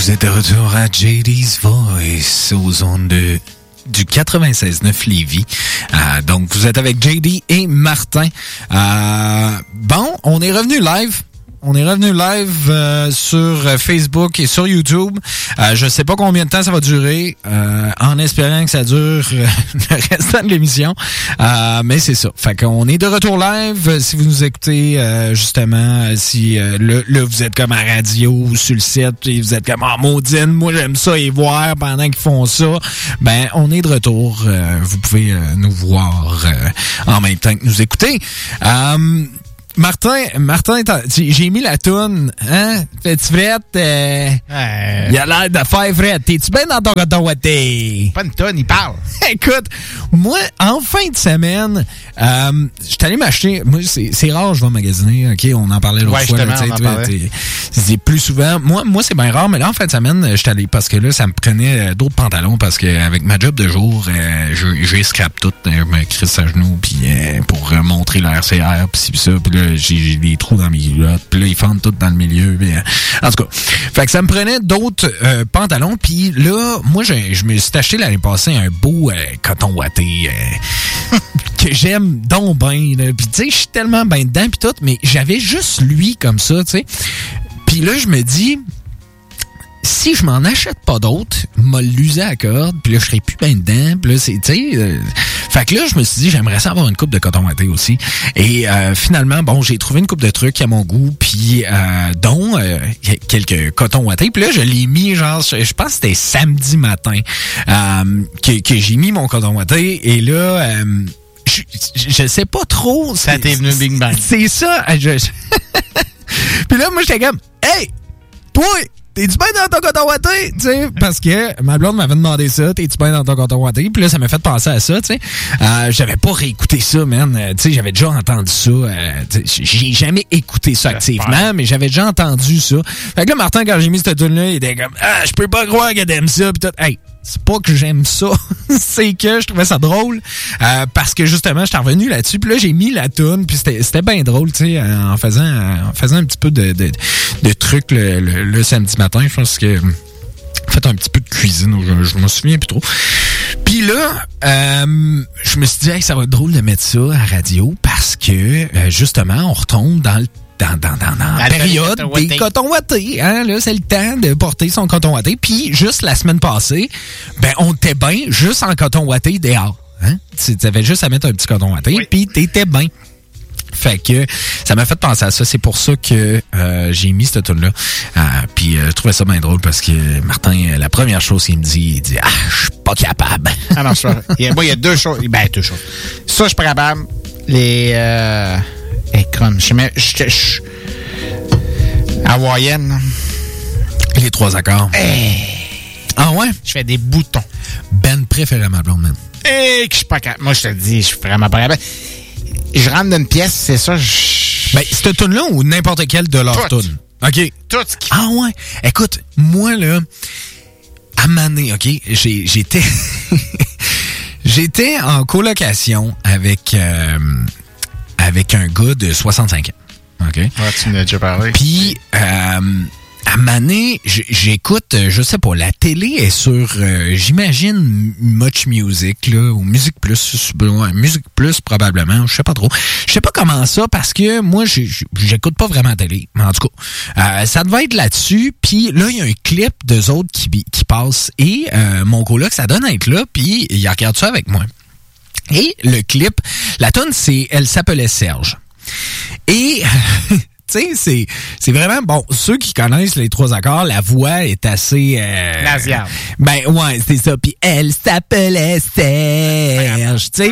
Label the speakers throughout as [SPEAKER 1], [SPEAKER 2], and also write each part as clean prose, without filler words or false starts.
[SPEAKER 1] Vous êtes de retour à JD's Voice aux ondes du 96.9 Lévis. Donc, vous êtes avec JD et Martin. Bon, on est revenu live. On est revenu live sur Facebook et sur YouTube. Je sais pas combien de temps ça va durer, en espérant que ça dure le restant de l'émission. Mais c'est ça. Fait qu'on est de retour live. Si vous nous écoutez, justement, si là, vous êtes comme à radio ou sur le site et vous êtes comme « Ah, maudine, moi j'aime ça et voir pendant qu'ils font ça », ben on est de retour. Vous pouvez nous voir en même temps que nous écouter. Martin, j'ai mis la toune, hein? Fais-tu frette? Il a l'air de faire frette. T'es-tu bien dans ton coton ouaté?
[SPEAKER 2] Pas une toune, il parle.
[SPEAKER 1] Écoute, moi, en fin de semaine, j'étais allé m'acheter... Moi, c'est rare, je vais magasiner, OK? On en parlait l'autre fois. C'est plus souvent... Moi, c'est bien rare, mais là, en fin de semaine, j'étais allé... Parce que là, ça me prenait d'autres pantalons, parce qu'avec ma job de jour, j'ai scrap tout. Je me crisse à genoux, puis pour montrer le RCR, puis ça, puis là, j'ai des trous dans mes culottes, puis là, ils fendent tout dans le milieu. Pis, en tout cas, fait que ça me prenait d'autres pantalons, puis là, moi, je me suis acheté l'année passée un beau coton ouaté que j'aime donc bien. Puis tu sais, je suis tellement bien dedans, puis tout, mais j'avais juste lui comme ça, tu sais. Puis là, je me dis... Si je m'en achète pas d'autres, m'a l'usé à la corde, puis là, je serais plus bien dedans, puis là, c'est, tu sais... Fait que là, je me suis dit, j'aimerais ça avoir une coupe de coton ouaté aussi. Et finalement, bon, j'ai trouvé une coupe de trucs à mon goût, puis dont quelques cotons ouatés. Puis là, je l'ai mis, genre, je pense que c'était samedi matin que j'ai mis mon coton ouaté. Et là... je sais pas trop...
[SPEAKER 2] Ça t'est venu Big Bang.
[SPEAKER 1] C'est ça. Puis là, moi, j'étais comme, « Hey, toi! » T'es-tu bien dans ton coton ouaté? Tu sais, parce que ma blonde m'avait demandé ça. T'es-tu bien dans ton coton ouaté? Puis là, ça m'a fait penser à ça, tu sais. J'avais pas réécouté ça, man. Tu sais, j'avais déjà entendu ça. J'ai jamais écouté ça activement, mais j'avais déjà entendu ça. Fait que là, Martin, quand j'ai mis cette tune-là, il était comme, je peux pas croire qu'elle aime ça. Puis tout, hey, c'est pas que j'aime ça. C'est que je trouvais ça drôle. Parce que justement, j'étais revenu là-dessus. Puis là, j'ai mis la tune. Puis c'était bien drôle, tu sais, en faisant un petit peu de trucs le samedi matin. Je pense que fait un petit peu de cuisine, je m'en souviens plus trop. Puis là, je me suis dit, hey, ça va être drôle de mettre ça à radio parce que, justement, on retombe dans la période des cotons ouatés. Hein? Là, c'est le temps de porter son coton ouaté. Puis, juste la semaine passée, ben, on était bien juste en coton ouaté dehors. Hein? Tu avais juste à mettre un petit coton ouaté, puis t'étais bien. Fait que ça m'a fait penser à ça. C'est pour ça que j'ai mis cette tune-là. Puis je trouvais ça bien drôle parce que Martin, la première chose qu'il me dit, il dit « Ah, je suis pas capable. »
[SPEAKER 2] Ah non, il y a deux choses. Ben, deux choses. Ça, je suis pas capable. Les... comme, hawaïenne.
[SPEAKER 1] Les trois accords. Ah ouais?
[SPEAKER 2] Je fais des boutons.
[SPEAKER 1] Ben préféré à ma blonde, même.
[SPEAKER 2] Que je suis pas capable. Moi, je te dis, je suis vraiment pas capable. Je rentre dans une pièce, c'est ça,
[SPEAKER 1] Ben, cette tune-là ou n'importe quelle de leur tune? OK.
[SPEAKER 2] Tout ce qui...
[SPEAKER 1] Ah ouais? Écoute, moi, là, à Mané, OK, j'étais... j'étais en colocation avec un gars de 65 ans. OK?
[SPEAKER 2] Ouais, tu m'en as déjà parlé.
[SPEAKER 1] Puis, à Mané, j'écoute, je sais pas, la télé est sur, j'imagine, Much Music, là, ou Musique Plus, Musique Plus probablement, je sais pas trop. Je sais pas comment ça, parce que moi, j'écoute pas vraiment la télé, mais en tout cas, ça devait être là-dessus, puis là, il y a un clip d'eux autres qui passe, et mon coloc, ça donne à être là, puis il regarde ça avec moi. Et le clip, la tune, elle s'appelait Serge. Et... tu sais, c'est vraiment, bon, ceux qui connaissent les trois accords, la voix est assez...
[SPEAKER 2] Nasillarde.
[SPEAKER 1] Ben, ouais, c'est ça. Puis elle s'appelait Serge, tu sais.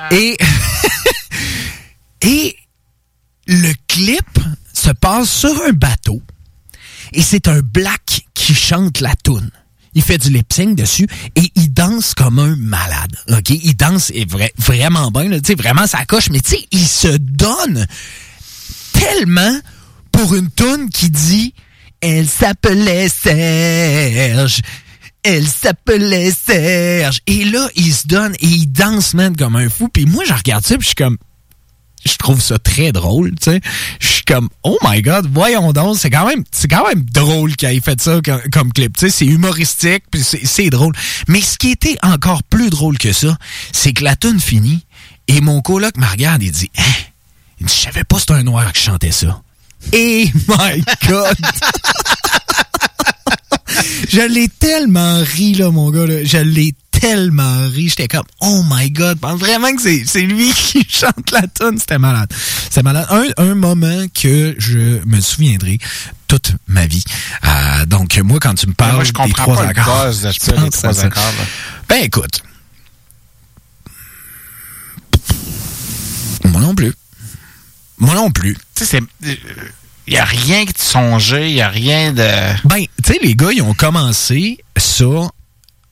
[SPEAKER 1] Et le clip se passe sur un bateau. Et c'est un black qui chante la toune. Il fait du lip-sync dessus et il danse comme un malade. OK? Il danse vraiment bien, tu sais, vraiment ça coche. Mais tu sais, il se donne... tellement pour une toune qui dit « Elle s'appelait Serge ». Elle s'appelait Serge. Et là, il se donne et il danse, man, comme un fou. Puis moi, je regarde ça puis je suis comme je trouve ça très drôle, tu sais. Je suis comme, oh my God, voyons donc, c'est quand même drôle qu'il ait fait ça comme clip, tu sais. C'est humoristique, puis c'est drôle. Mais ce qui était encore plus drôle que ça, c'est que la tune finit, et mon coloc me regarde et dit, il dit, je savais pas que c'était un noir qui chantait ça. Et my God! Je l'ai tellement ri, là, mon gars, là. Je l'ai tellement ri. J'étais comme, oh my God, pense vraiment que c'est lui qui chante la tune. C'était malade. C'était malade. Un moment que je me souviendrai toute ma vie. Donc, moi, quand tu me parles des 3 accords.
[SPEAKER 2] Le buzz de ça, les 3 accords, là.
[SPEAKER 1] Ben, écoute. Moi non plus.
[SPEAKER 2] Tu sais, il n'y a rien de songé, il n'y a rien de...
[SPEAKER 1] Ben, tu sais, les gars, ils ont commencé ça